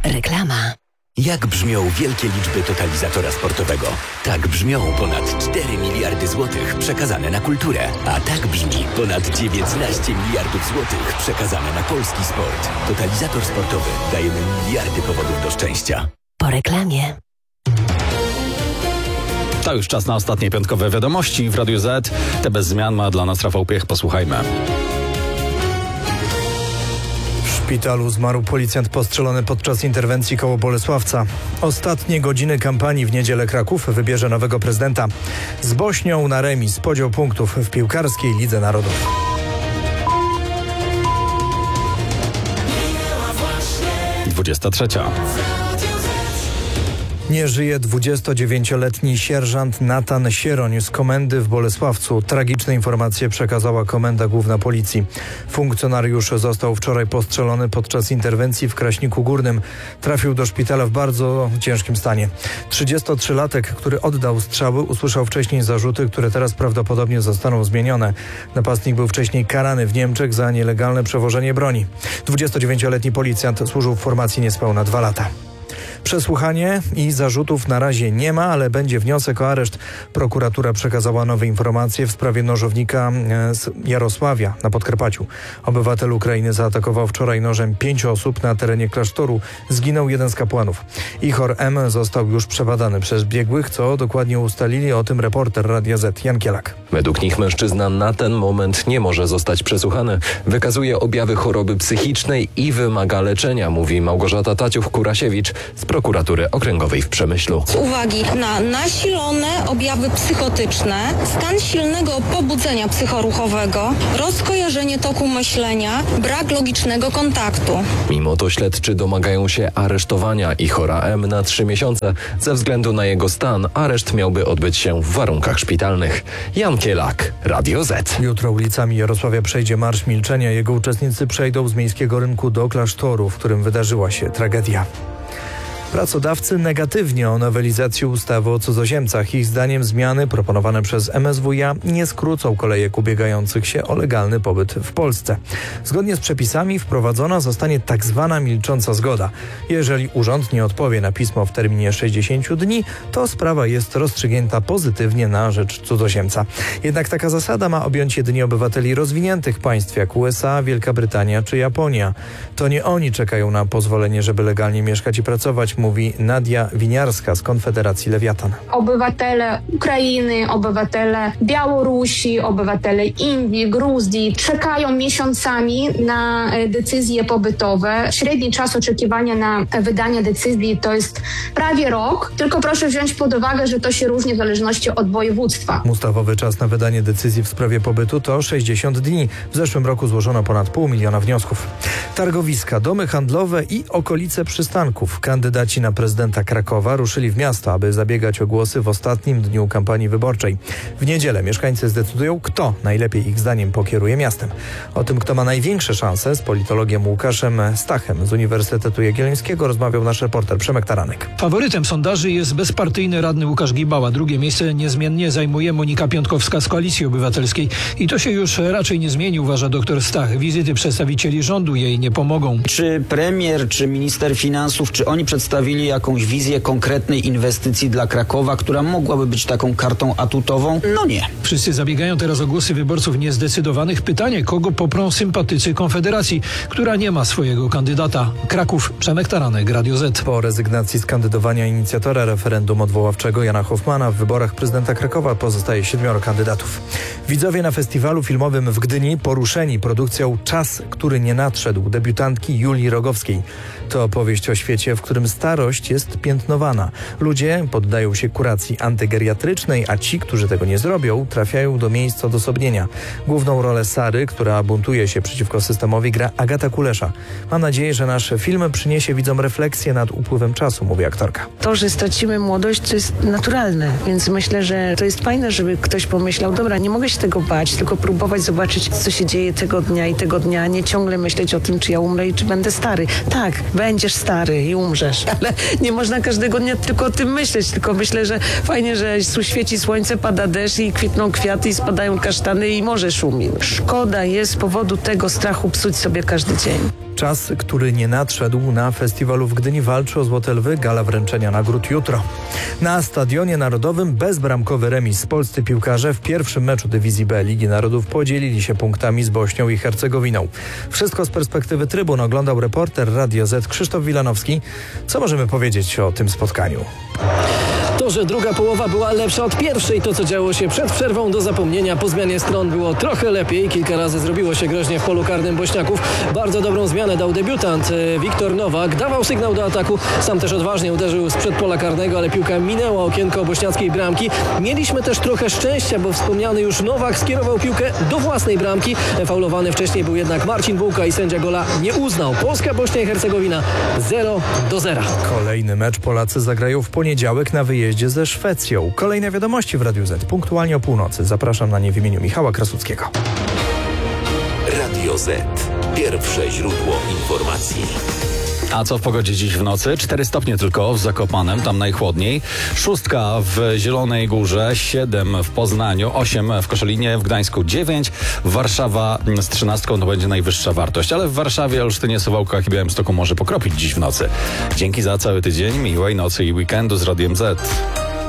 Reklama. Jak brzmią wielkie liczby totalizatora sportowego? Tak brzmią ponad 4 miliardy złotych przekazane na kulturę. A tak brzmi ponad 19 miliardów złotych przekazane na polski sport. Totalizator sportowy. Dajemy miliardy powodów do szczęścia. Po reklamie. To już czas na ostatnie piątkowe wiadomości w Radiu Z. Te bez zmian ma dla nas Rafał Piech. Posłuchajmy. W szpitalu zmarł policjant postrzelony podczas interwencji koło Bolesławca. Ostatnie godziny kampanii w niedzielę Kraków wybierze nowego prezydenta. Z Bośnią na remis podział punktów w piłkarskiej Lidze Narodów. Trzecia. Nie żyje 29-letni sierżant Natan Sieroń z komendy w Bolesławcu. Tragiczne informacje przekazała Komenda Główna Policji. Funkcjonariusz został wczoraj postrzelony podczas interwencji w Kraśniku Górnym. Trafił do szpitala w bardzo ciężkim stanie. 33-latek, który oddał strzały, usłyszał wcześniej zarzuty, które teraz prawdopodobnie zostaną zmienione. Napastnik był wcześniej karany w Niemczech za nielegalne przewożenie broni. 29-letni policjant służył w formacji niespełna 2 lata. Przesłuchanie i zarzutów na razie nie ma, ale będzie wniosek o areszt. Prokuratura przekazała nowe informacje w sprawie nożownika z Jarosławia na Podkarpaciu. Obywatel Ukrainy zaatakował wczoraj nożem 5 osób na terenie klasztoru. Zginął jeden z kapłanów. Ichor M. został już przebadany przez biegłych, co dokładnie ustalili. O tym reporter Radia Z Jan Kielak. Według nich mężczyzna na ten moment nie może zostać przesłuchany. Wykazuje objawy choroby psychicznej i wymaga leczenia, mówi Małgorzata Taciów-Kurasiewicz z prokuratury okręgowej w Przemyślu. Z uwagi na nasilone objawy psychotyczne, stan silnego pobudzenia psychoruchowego, rozkojarzenie toku myślenia, brak logicznego kontaktu. Mimo to śledczy domagają się aresztowania Ichora M. na 3 miesiące. Ze względu na jego stan areszt miałby odbyć się w warunkach szpitalnych. Jan Kielak, Radio Z. Jutro ulicami Jarosławia przejdzie Marsz Milczenia. Jego uczestnicy przejdą z Miejskiego Rynku do klasztoru, w którym wydarzyła się tragedia. Pracodawcy negatywnie o nowelizacji ustawy o cudzoziemcach. Ich zdaniem zmiany proponowane przez MSWiA nie skrócą kolejek ubiegających się o legalny pobyt w Polsce. Zgodnie z przepisami wprowadzona zostanie tak zwana milcząca zgoda. Jeżeli urząd nie odpowie na pismo w terminie 60 dni, to sprawa jest rozstrzygnięta pozytywnie na rzecz cudzoziemca. Jednak taka zasada ma objąć jedynie obywateli rozwiniętych państw jak USA, Wielka Brytania czy Japonia. To nie oni czekają na pozwolenie, żeby legalnie mieszkać i pracować, mówi Nadia Winiarska z Konfederacji Lewiatan. Obywatele Ukrainy, obywatele Białorusi, obywatele Indii, Gruzji czekają miesiącami na decyzje pobytowe. Średni czas oczekiwania na wydanie decyzji to jest prawie rok, tylko proszę wziąć pod uwagę, że to się różni w zależności od województwa. Ustawowy czas na wydanie decyzji w sprawie pobytu to 60 dni. W zeszłym roku złożono ponad 500 000 wniosków. Targowiska, domy handlowe i okolice przystanków. Kandydaci na prezydenta Krakowa ruszyli w miasto, aby zabiegać o głosy w ostatnim dniu kampanii wyborczej. W niedzielę mieszkańcy zdecydują, kto najlepiej ich zdaniem pokieruje miastem. O tym, kto ma największe szanse, z politologiem Łukaszem Stachem z Uniwersytetu Jagiellońskiego rozmawiał nasz reporter Przemek Taranek. Faworytem sondaży jest bezpartyjny radny Łukasz Gibała. Drugie miejsce niezmiennie zajmuje Monika Piątkowska z Koalicji Obywatelskiej. I to się już raczej nie zmieni, uważa dr Stach. Wizyty przedstawicieli rządu jej nie pomogą. Czy premier, czy minister finansów, czy oni przedstawili jakąś wizję konkretnej inwestycji dla Krakowa, która mogłaby być taką kartą atutową? No nie. Wszyscy zabiegają teraz o głosy wyborców niezdecydowanych. Pytanie, kogo poprą sympatycy Konfederacji, która nie ma swojego kandydata. Kraków, Przemek Taranek, Radio Z. Po rezygnacji z kandydowania inicjatora referendum odwoławczego Jana Hoffmana w wyborach prezydenta Krakowa pozostaje 7 kandydatów. Widzowie na festiwalu filmowym w Gdyni poruszeni produkcją Czas, który nie nadszedł debiutantki Julii Rogowskiej. To opowieść o świecie, w którym starość jest piętnowana. Ludzie poddają się kuracji antygeriatrycznej, a ci, którzy tego nie zrobią, trafiają do miejsc odosobnienia. Główną rolę Sary, która buntuje się przeciwko systemowi, gra Agata Kulesza. Mam nadzieję, że nasz film przyniesie widzom refleksję nad upływem czasu, mówi aktorka. To, że stracimy młodość, to jest naturalne, więc myślę, że to jest fajne, żeby ktoś pomyślał, dobra, nie mogę się tego bać, tylko próbować zobaczyć, co się dzieje tego dnia, nie ciągle myśleć o tym, czy ja umrę i czy będę stary. Tak, będziesz stary i umrzesz, ale nie można każdego dnia tylko o tym myśleć, tylko myślę, że fajnie, że świeci słońce, pada deszcz i kwitną kwiaty i spadają kasztany i morze szumi. Szkoda jest z powodu tego strachu psuć sobie każdy dzień. Czas, który nie nadszedł. Na festiwalu w Gdyni walczy o Złote Lwy. Gala wręczenia nagród jutro. Na Stadionie Narodowym bezbramkowy remis. Polscy piłkarze w pierwszym meczu dywizji B Ligi Narodów podzielili się punktami z Bośnią i Hercegowiną. Wszystko z perspektywy trybun oglądał reporter Radio Z Krzysztof Wilanowski. Co możemy powiedzieć o tym spotkaniu? To, że druga połowa była lepsza od pierwszej, to co działo się przed przerwą do zapomnienia. Po zmianie stron było trochę lepiej. Kilka razy zrobiło się groźnie w polu karnym Bośniaków. Bardzo dobrą zmianę dał debiutant Wiktor Nowak. Dawał sygnał do ataku. Sam też odważnie uderzył sprzed pola karnego, ale piłka minęła okienko bośniackiej bramki. Mieliśmy też trochę szczęścia, bo wspomniany już Nowak skierował piłkę do własnej bramki. Faulowany wcześniej był jednak Marcin Bułka i sędzia gola nie uznał. Polska, Bośnia i Hercegowina 0-0. Kolejny mecz Polacy zagrają w poniedziałek na wyjeździe ze Szwecją. Kolejne wiadomości w Radiu Z punktualnie o północy. Zapraszam na nie w imieniu Michała Krasuckiego. Radio Z. Pierwsze źródło informacji. A co w pogodzie dziś w nocy? 4 stopnie tylko w Zakopanem, tam najchłodniej. 6 w Zielonej Górze, 7 w Poznaniu, 8 w Koszalinie, w Gdańsku 9. Warszawa z 13 to będzie najwyższa wartość, ale w Warszawie, Olsztynie, Suwałkach i Białymstoku może pokropić dziś w nocy. Dzięki za cały tydzień, miłej nocy i weekendu z Radiem Z.